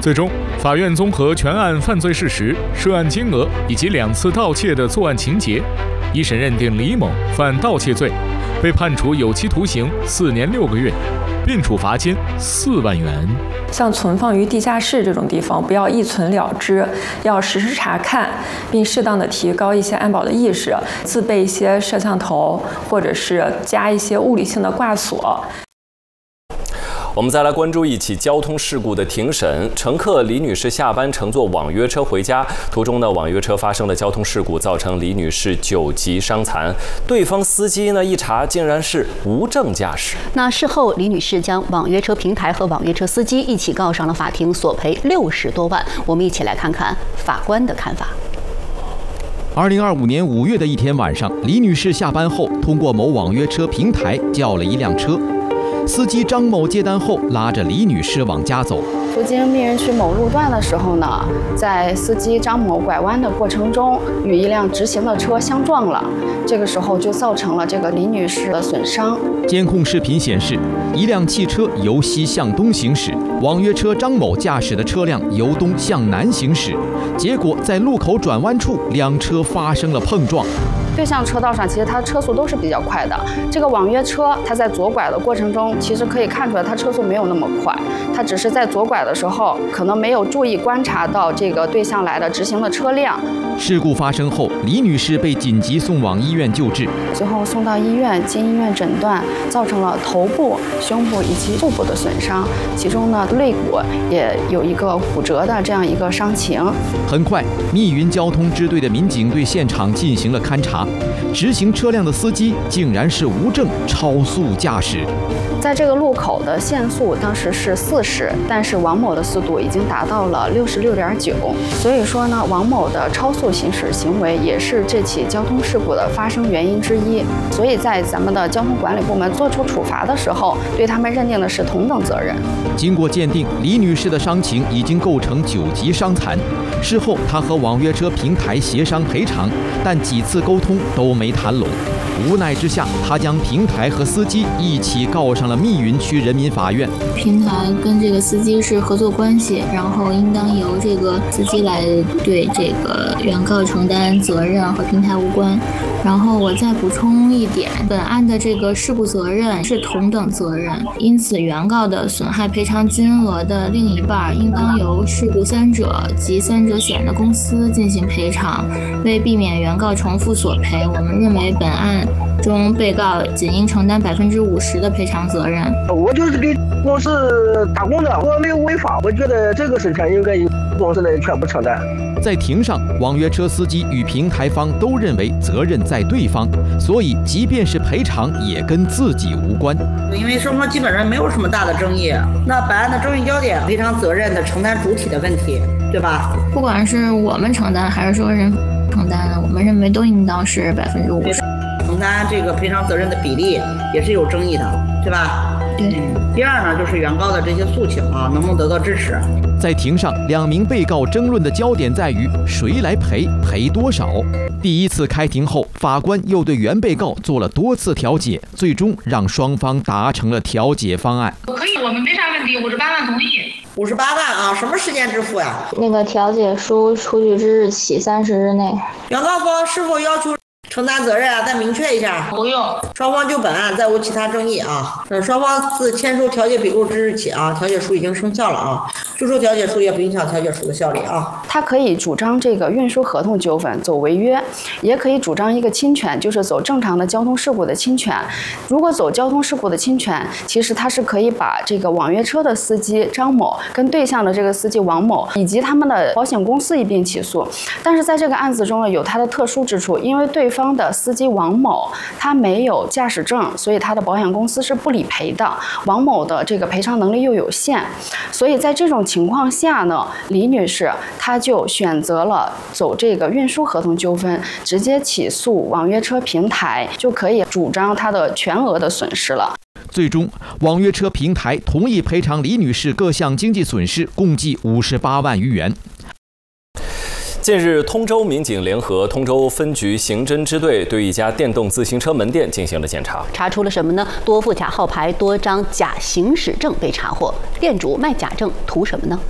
最终，法院综合全案犯罪事实、涉案金额以及2次盗窃的作案情节，一审认定李某犯盗窃罪，被判处有期徒刑4年6个月，并处罚金4万元。 像存放于地下室这种地方，不要一存了之，要实时查看，并适当的提高一些安保的意识，自备一些摄像头，或者是加一些物理性的挂锁。 我们再来关注一起交通事故的庭审。乘客李女士下班乘坐网约车回家，途中呢，网约车发生了交通事故，造成李女士9级伤残。对方司机呢，一查竟然是无证驾驶。 那事后，李女士将网约车平台和网约车司机一起告上了法庭，索赔60多万。我们一起来看看法官的看法。 2025年5月的一天晚上，李女士下班后，通过某网约车平台叫了一辆车。司机张某接单后，拉着李女士往家走。 途经密云区某路段的时候呢，在司机张某拐弯的过程中，与一辆直行的车相撞了。这个时候就造成了这个李女士的损伤。 监控视频显示，一辆汽车由西向东行驶，网约车张某驾驶的车辆由东向南行驶。结果在路口转弯处，两车发生了碰撞。 对向车道上，其实它车速都是比较快的。这个网约车，它在左拐的过程中，其实可以看出来它车速没有那么快，它只是在左拐的时候，可能没有注意观察到这个对向来的直行的车辆。 事故发生后，李女士被紧急送往医院救治， 最后送到医院，经医院诊断，造成了头部、胸部以及腹部的损伤，其中呢，肋骨也有一个骨折的这样一个伤情。 很快，密云交通支队的民警对现场进行了勘查，直行车辆的司机竟然是无证超速驾驶。 在这个路口的限速当时是40，但是王某的速度已经达到了66.9，所以说呢，王某的超速行驶行为也是这起交通事故的发生原因之一。所以在咱们的交通管理部门作出处罚的时候，对他们认定的是同等责任。 经过鉴定，李女士的伤情已经构成9级伤残。事后，她和网约车平台协商赔偿，但几次沟通都没谈拢。无奈之下，她将平台和司机一起告上了密云区人民法院。 平台跟这个司机是合作关系，然后应当由这个司机来对这个原告承担责任，和平台无关。然后我再补充一点，本案的这个事故责任是同等责任，因此原告的损害赔偿金额的另一半应当由事故3者及3者险的公司进行赔偿。为避免原告重复索赔，我们认为本案中被告仅应承担50%的赔偿责任。 我就是给公司打工的，我没有违法，我觉得这个事情应该由公司来全部承担。 在庭上，网约车司机与平台方都认为责任在对方，所以即便是赔偿也跟自己无关。 因为双方基本上没有什么大的争议，那本案的争议焦点赔偿责任的承担主体的问题，对吧？ 不管是我们承担还是说人承担，我们认为都应当是50%。 承担这个赔偿责任的比例也是有争议的，对吧？ 对。 第二呢，就是原告的这些诉请啊，能不能得到支持？ 在庭上，2名被告争论的焦点在于谁来赔，赔多少。第一次开庭后，法官又对原被告做了多次调解，最终让双方达成了调解方案。 可以，我们没啥问题，58万同意。 58万啊，什么时间支付呀？ 那个调解书出具之日起30日内。 原告方是否要求承担责任啊？再明确一下。 不用。 双方就本案再无其他争议啊。双方自签署调解笔录之日起啊，调解书已经生效了啊。注册调解书也不影响调解书的效力啊。 他可以主张这个运输合同纠纷走违约，也可以主张一个侵权，就是走正常的交通事故的侵权。如果走交通事故的侵权，其实他是可以把这个网约车的司机张某跟对向的这个司机王某以及他们的保险公司一并起诉。但是在这个案子中呢，有它的特殊之处，因为对方的司机王某他没有驾驶证，所以他的保险公司是不理赔的。王某的这个赔偿能力又有限，所以在这种情况下呢，李女士她就选择了走这个运输合同纠纷，直接起诉网约车平台，就可以主张她的全额的损失了。 最终，网约车平台同意赔偿李女士各项经济损失，共计58万余元。 近日，通州民警联合通州分局刑侦支队对一家电动自行车门店进行了检查， 查出了什么呢？多副假号牌、多张假行驶证被查获，店主卖假证图什么呢？